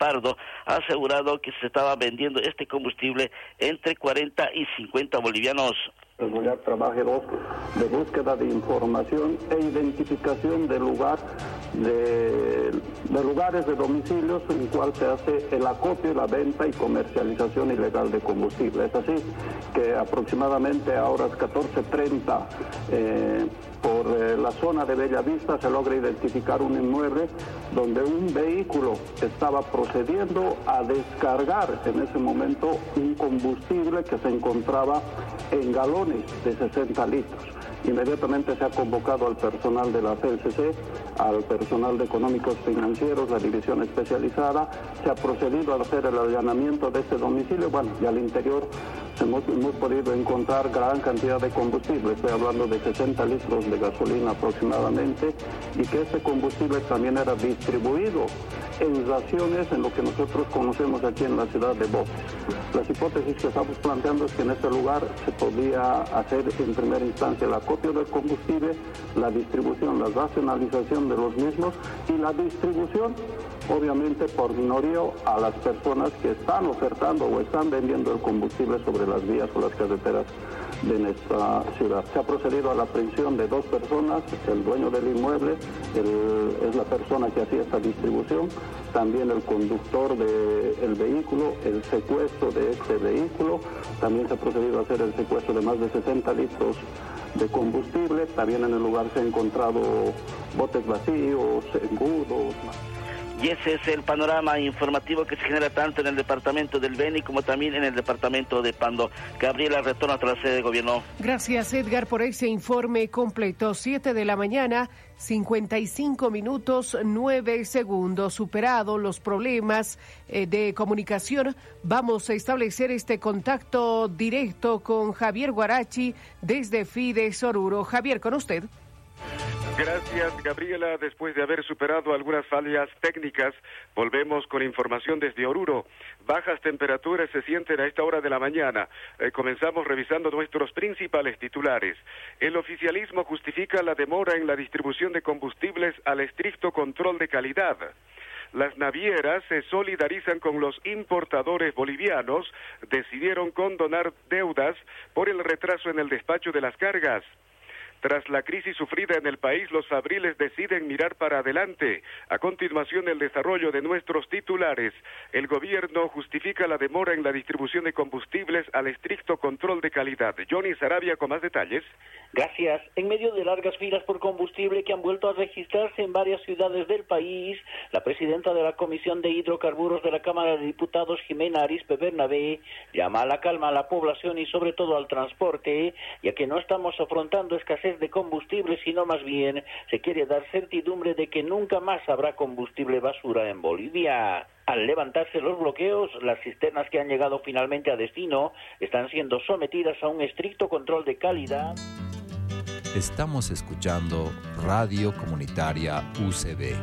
Pardo ha asegurado que se estaba vendiendo este combustible entre 40 y 50 bolivianos. El MOYAC trabaja de búsqueda de información e identificación de lugares de domicilios en cual se hace el acopio, la venta y comercialización ilegal de combustible. Es así que aproximadamente a horas 14:30 por la zona de Bellavista se logra identificar un inmueble donde un vehículo estaba procediendo a descargar en ese momento un combustible que se encontraba en galones de 60 litros. Inmediatamente se ha convocado al personal de la CLCC, al personal de económicos financieros, la división especializada. Se ha procedido a hacer el allanamiento de este domicilio. Bueno, y al interior hemos podido encontrar gran cantidad de combustible. Estoy hablando de 60 litros de gasolina aproximadamente, y que este combustible también era distribuido en raciones en lo que nosotros conocemos aquí en la ciudad de Boques. Las hipótesis que estamos planteando es que en este lugar se podía hacer en primera instancia el acopio del combustible, la distribución, la racionalización de los mismos y la distribución, obviamente por minorío, a las personas que están ofertando o están vendiendo el combustible sobre las vías o las carreteras de nuestra ciudad. Se ha procedido a la aprehensión de 2 personas, el dueño del inmueble, es la persona que hacía esta distribución, también el conductor del vehículo, el secuestro de este vehículo, también se ha procedido a hacer el secuestro de más de 60 litros de combustible. También en el lugar se han encontrado botes vacíos, engrudos. Y ese es el panorama informativo que se genera tanto en el departamento del Beni como también en el departamento de Pando. Gabriela, retorno a la sede de gobierno. Gracias, Edgar, por ese informe completo. 7 de la mañana, 55 minutos, 9 segundos. Superado los problemas de comunicación, vamos a establecer este contacto directo con Javier Guarachi desde Fides Oruro. Javier, con usted. Gracias, Gabriela. Después de haber superado algunas fallas técnicas, volvemos con información desde Oruro. Bajas temperaturas se sienten a esta hora de la mañana. Comenzamos revisando nuestros principales titulares. El oficialismo justifica la demora en la distribución de combustibles al estricto control de calidad. Las navieras se solidarizan con los importadores bolivianos, decidieron condonar deudas por el retraso en el despacho de las cargas. Tras la crisis sufrida en el país, los fabriles deciden mirar para adelante. A continuación, el desarrollo de nuestros titulares. El gobierno justifica la demora en la distribución de combustibles al estricto control de calidad. Johnny Sarabia con más detalles. Gracias. En medio de largas filas por combustible que han vuelto a registrarse en varias ciudades del país, la presidenta de la Comisión de Hidrocarburos de la Cámara de Diputados, Jimena Arizpe Bernabé, llama a la calma a la población y sobre todo al transporte, ya que no estamos afrontando escasez de combustible, sino más bien se quiere dar certidumbre de que nunca más habrá combustible basura en Bolivia. Al levantarse los bloqueos, las cisternas que han llegado finalmente a destino están siendo sometidas a un estricto control de calidad. Estamos escuchando Radio Comunitaria UCB.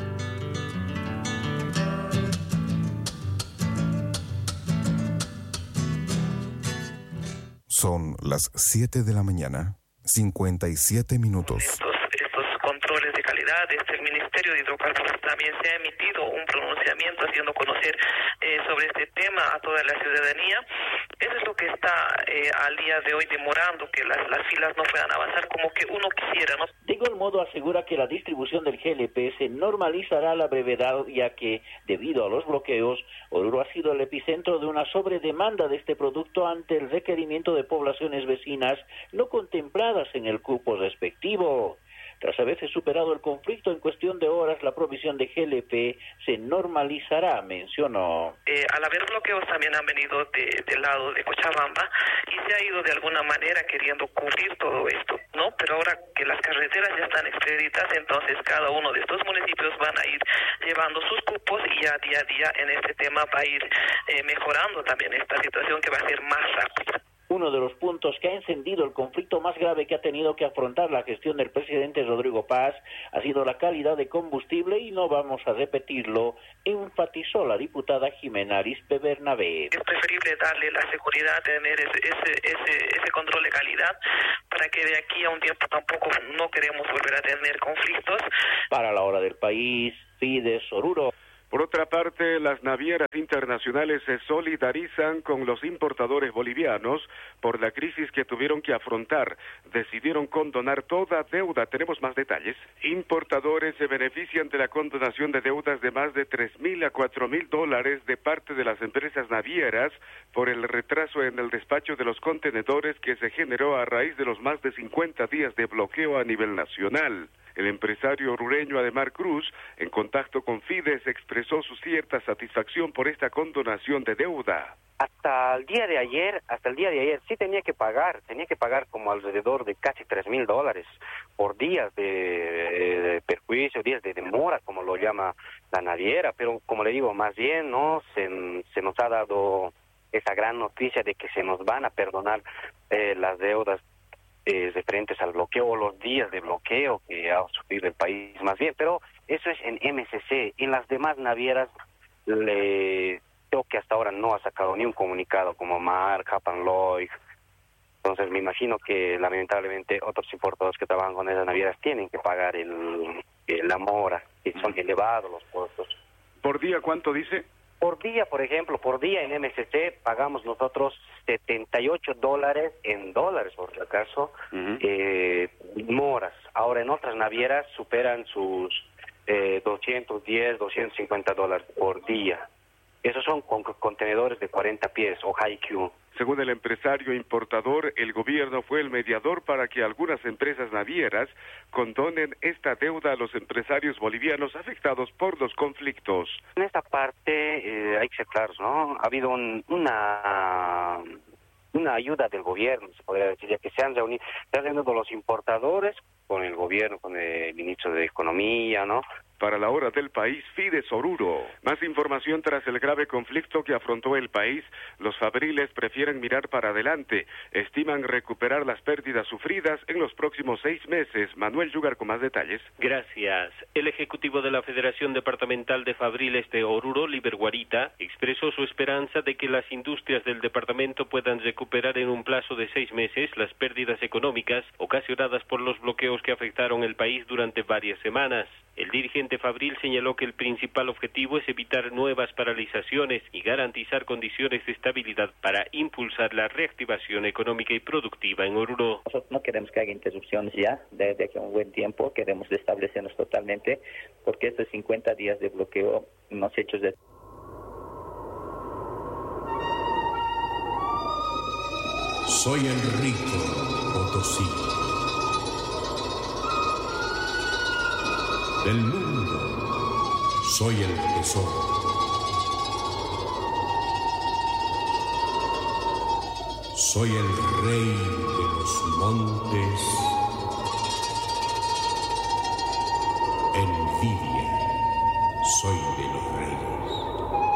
Son las 7 de la mañana, 57 minutos. Estos controles de calidad, el Ministerio de Hidrocarburos también se ha emitido un pronunciamiento haciendo conocer sobre este tema a toda la ciudadanía. Eso es lo que está al día de hoy demorando que las filas no puedan avanzar como que uno quisiera, ¿no? De igual modo asegura que la distribución del GLP se normalizará a la brevedad, ya que debido a los bloqueos, Oruro ha sido el epicentro de una sobredemanda de este producto ante el requerimiento de poblaciones vecinas no contempladas en el cupo respectivo. Tras haberse superado el conflicto, en cuestión de horas la provisión de GLP se normalizará, mencionó. Al haber bloqueos también han venido del lado de Cochabamba y se ha ido de alguna manera queriendo cubrir todo esto, ¿no? Pero ahora que las carreteras ya están expeditas, entonces cada uno de estos municipios van a ir llevando sus cupos y ya día a día en este tema va a ir mejorando también esta situación que va a ser más rápida. Uno de los puntos que ha encendido el conflicto más grave que ha tenido que afrontar la gestión del presidente Rodrigo Paz ha sido la calidad de combustible y no vamos a repetirlo, enfatizó la diputada Jimena Arizpe Bernabé. Es preferible darle la seguridad, tener ese control de calidad para que de aquí a un tiempo tampoco no queremos volver a tener conflictos. Para la hora del país, Fides Oruro. Por otra parte, las navieras internacionales se solidarizan con los importadores bolivianos por la crisis que tuvieron que afrontar. Decidieron condonar toda deuda. Tenemos más detalles. Importadores se benefician de la condonación de deudas de más de $3,000 a $4,000 de parte de las empresas navieras por el retraso en el despacho de los contenedores que se generó a raíz de los más de 50 días de bloqueo a nivel nacional. El empresario orureño Ademar Cruz, en contacto con Fides, expresó su cierta satisfacción por esta condonación de deuda. Hasta el día de ayer sí tenía que pagar como alrededor de casi $3,000 por días de perjuicio, días de demora, como lo llama la naviera, pero como le digo, más bien no se nos ha dado esa gran noticia de que se nos van a perdonar las deudas referentes al bloqueo o los días de bloqueo que ha sufrido el país más bien, pero eso es en MSC. En las demás navieras creo que hasta ahora no ha sacado ni un comunicado como Mar, Japan Lloyd. Entonces me imagino que lamentablemente otros importadores que trabajan con esas navieras tienen que pagar la mora, que son elevados los costos. ¿Por día cuánto dice? Por día, por ejemplo, en MSC pagamos nosotros $78 en dólares, por si acaso, moras. Ahora en otras navieras superan sus $210, $250 por día. Esos son con contenedores de 40 pies o high-Q. Según el empresario importador, el gobierno fue el mediador para que algunas empresas navieras condonen esta deuda a los empresarios bolivianos afectados por los conflictos. En esta parte hay que ser claros, ¿no? Ha habido una ayuda del gobierno, se podría decir, ya que se han reunido los importadores con el gobierno, con el ministro de Economía, ¿no? Para la hora del país, Fides Oruro. Más información tras el grave conflicto que afrontó el país. Los fabriles prefieren mirar para adelante. Estiman recuperar las pérdidas sufridas en los próximos 6 meses. Manuel Yugar con más detalles. Gracias. El ejecutivo de la Federación Departamental de Fabriles de Oruro, Liber Guarita, expresó su esperanza de que las industrias del departamento puedan recuperar en un plazo de 6 meses las pérdidas económicas ocasionadas por los bloqueos que afectaron el país durante varias semanas. El dirigente fabril señaló que el principal objetivo es evitar nuevas paralizaciones y garantizar condiciones de estabilidad para impulsar la reactivación económica y productiva en Oruro. Nosotros no queremos que haya interrupciones ya, desde aquí a un buen tiempo, queremos establecernos totalmente, porque estos 50 días de bloqueo nos ha hecho de... Soy Enrico Potosí. Del mundo soy el tesoro. Soy el rey de los montes. Envidia soy